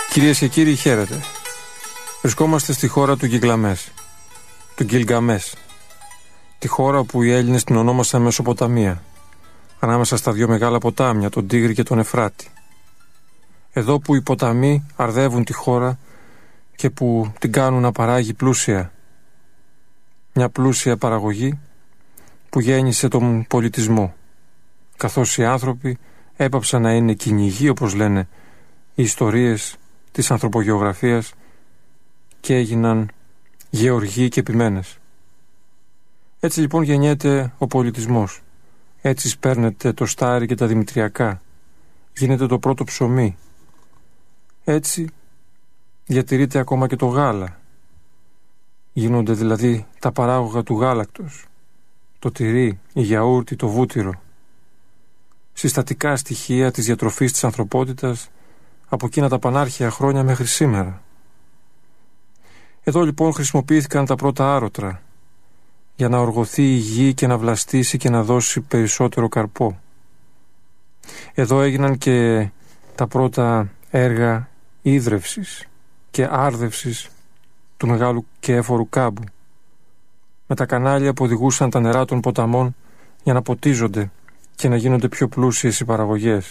Κυρίες και κύριοι, χαίρετε. Βρισκόμαστε στη χώρα του Γιγλαμές, του Γκιλγκαμές, τη χώρα που οι Έλληνες την ονόμασαν Μεσοποταμία, ανάμεσα στα δύο μεγάλα ποτάμια, τον Τίγρη και τον Εφράτη. Εδώ που οι ποταμοί αρδεύουν τη χώρα και που την κάνουν να παράγει πλούσια. Μια πλούσια παραγωγή που γέννησε τον πολιτισμό, καθώς οι άνθρωποι έπαψαν να είναι κυνηγοί, όπως λένε οι ιστορίες της ανθρωπογεωγραφίας, και έγιναν γεωργοί και επιμένες. Έτσι λοιπόν γεννιέται ο πολιτισμός. Έτσι σπέρνεται το στάρι και τα δημητριακά. Γίνεται το πρώτο ψωμί. Έτσι διατηρείται ακόμα και το γάλα. Γίνονται δηλαδή τα παράγωγα του γάλακτος, το τυρί, η γιαούρτι, το βούτυρο. Συστατικά στοιχεία της διατροφής της ανθρωπότητας από εκείνα τα πανάρχια χρόνια μέχρι σήμερα. Εδώ λοιπόν χρησιμοποιήθηκαν τα πρώτα άρωτρα για να οργωθεί η γη και να βλαστήσει και να δώσει περισσότερο καρπό. Εδώ έγιναν και τα πρώτα έργα ίδρευσης και άρδευσης του μεγάλου και έφορου κάμπου, με τα κανάλια που οδηγούσαν τα νερά των ποταμών για να ποτίζονται και να γίνονται πιο πλούσιες οι παραγωγές.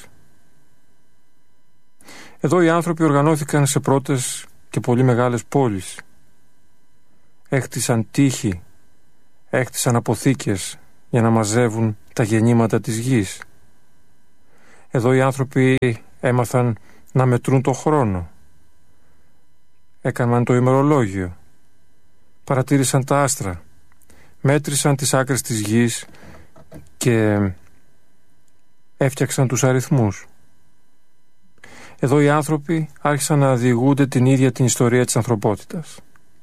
Εδώ οι άνθρωποι οργανώθηκαν σε πρώτες και πολύ μεγάλες πόλεις. Έχτισαν τείχη, έχτισαν αποθήκες για να μαζεύουν τα γεννήματα της γης. Εδώ οι άνθρωποι έμαθαν να μετρούν το χρόνο. Έκαναν το ημερολόγιο. Παρατήρησαν τα άστρα. Μέτρησαν τις άκρες της γης και έφτιαξαν τους αριθμούς. Εδώ οι άνθρωποι άρχισαν να διηγούνται την ίδια την ιστορία της ανθρωπότητας.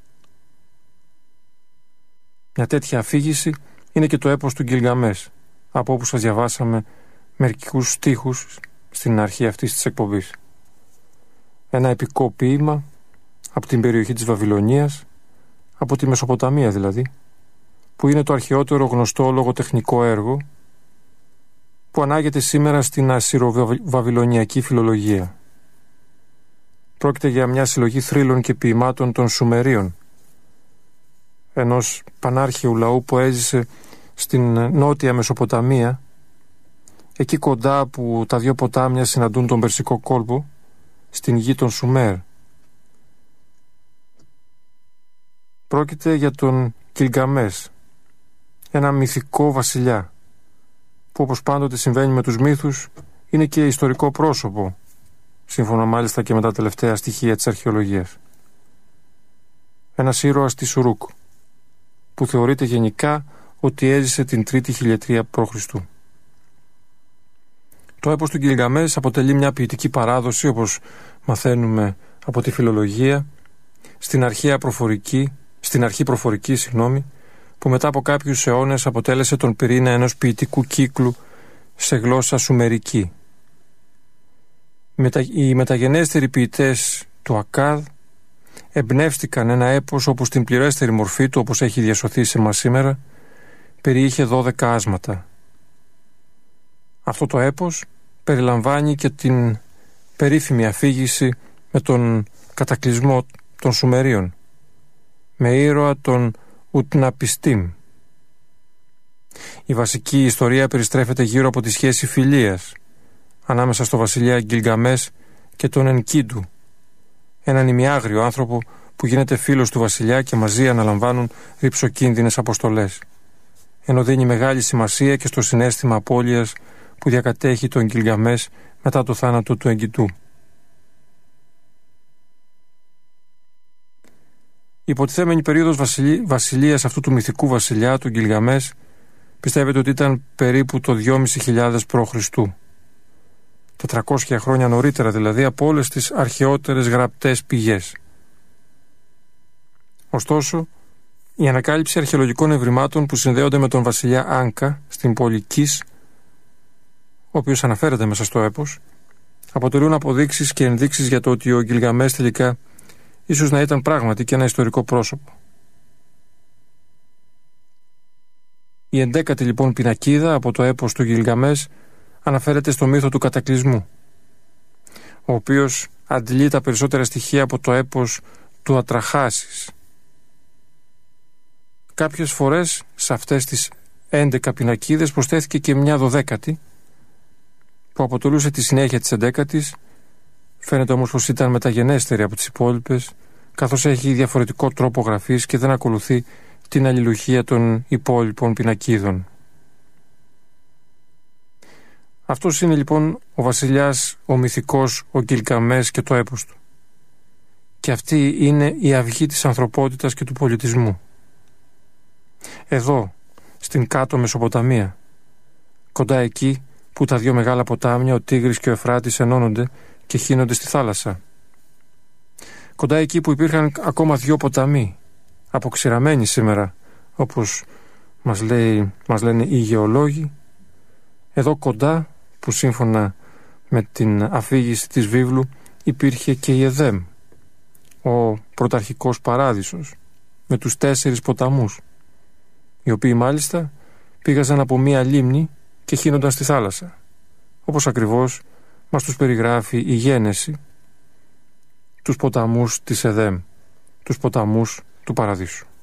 Μια τέτοια αφήγηση είναι και το έπος του Γκιλγκαμές, από όπου σας διαβάσαμε μερικούς στίχους στην αρχή αυτής της εκπομπής. Ένα επικό ποίημα από την περιοχή της Βαβυλωνίας, από τη Μεσοποταμία δηλαδή, που είναι το αρχαιότερο γνωστό λογοτεχνικό έργο που ανάγεται σήμερα στην ασσυρο-βαβυλωνιακή φιλολογία. Πρόκειται για μια συλλογή θρύλων και ποιημάτων των Σουμερίων, ενός πανάρχαιου λαού που έζησε στην νότια Μεσοποταμία, εκεί κοντά που τα δύο ποτάμια συναντούν τον Περσικό κόλπο, στην γη των Σουμέρ. Πρόκειται για τον Γκιλγκαμές, ένα μυθικό βασιλιά, που όπως πάντοτε συμβαίνει με τους μύθους είναι και ιστορικό πρόσωπο, σύμφωνα μάλιστα και με τα τελευταία στοιχεία της αρχαιολογίας. Ένας ήρωας της Ουρούκ, που θεωρείται γενικά ότι έζησε την 3η χιλιετρία π.Χ. Το έπος του Γκιλγκαμές αποτελεί μια ποιητική παράδοση, όπως μαθαίνουμε από τη φιλολογία, στην αρχή προφορική, που μετά από κάποιους αιώνες αποτέλεσε τον πυρήνα ενός ποιητικού κύκλου σε γλώσσα σουμερική. Οι μεταγενέστεροι ποιητές του Ακάδ εμπνεύστηκαν ένα έπος όπου στην πληρέστερη μορφή του, όπως έχει διασωθεί σε μας σήμερα, περιείχε 12 άσματα. Αυτό το έπος περιλαμβάνει και την περίφημη αφήγηση με τον κατακλυσμό των Σουμερίων, με ήρωα τον Ουτναπιστήμ. Η βασική ιστορία περιστρέφεται γύρω από τη σχέση φιλίας ανάμεσα στο βασιλιά Γκιλγκαμές και τον Ενκίντου, έναν ημιάγριο άνθρωπο που γίνεται φίλος του βασιλιά και μαζί αναλαμβάνουν ρυψοκίνδυνες αποστολές, ενώ δίνει μεγάλη σημασία και στο συναίσθημα απώλειας που διακατέχει τον Γκιλγκαμές μετά το θάνατο του Ενκιντού. Η υποτιθέμενη περίοδος βασιλείας αυτού του μυθικού βασιλιά, του Γκιλγκαμές, πιστεύετε ότι ήταν περίπου το 2.500 π.Χ. 400 χρόνια νωρίτερα δηλαδή από όλες τις αρχαιότερες γραπτές πηγές. Ωστόσο, η ανακάλυψη αρχαιολογικών ευρημάτων που συνδέονται με τον βασιλιά Άνκα στην πόλη Κις, ο οποίος αναφέρεται μέσα στο έπος, αποτελούν αποδείξεις και ενδείξεις για το ότι ο Γκιλγκαμές τελικά ίσως να ήταν πράγματι και ένα ιστορικό πρόσωπο. Η 11η λοιπόν πινακίδα από το έπος του Γκιλγκαμές αναφέρεται στο μύθο του κατακλυσμού, ο οποίος αντλεί τα περισσότερα στοιχεία από το έπος του Ατραχάσης. Κάποιες φορές σε αυτές τις 11 πινακίδες προσθέθηκε και μια 12η που αποτελούσε τη συνέχεια της 11ης. Φαίνεται όμως πως ήταν μεταγενέστερη από τις υπόλοιπες, καθώς έχει διαφορετικό τρόπο γραφής και δεν ακολουθεί την αλληλουχία των υπόλοιπων πινακίδων. Αυτός είναι λοιπόν ο βασιλιάς, ο μυθικός, ο Γκιλγκαμές και το έπος του. Και αυτή είναι η αυγή της ανθρωπότητας και του πολιτισμού. Εδώ, στην κάτω Μεσοποταμία, κοντά εκεί που τα δύο μεγάλα ποτάμια, ο Τίγρης και ο Εφράτης, ενώνονται και χύνονται στη θάλασσα. Κοντά εκεί που υπήρχαν ακόμα δύο ποταμοί, αποξηραμένοι σήμερα, όπως μας λένε οι γεωλόγοι. Εδώ κοντά, που σύμφωνα με την αφήγηση της βίβλου υπήρχε και η Εδέμ, ο πρωταρχικός παράδεισος, με τους 4 ποταμούς, οι οποίοι μάλιστα πήγαζαν από μία λίμνη και χύνονταν στη θάλασσα, όπως ακριβώς μας τους περιγράφει η Γένεση, τους ποταμούς της Εδέμ, τους ποταμούς του Παραδείσου.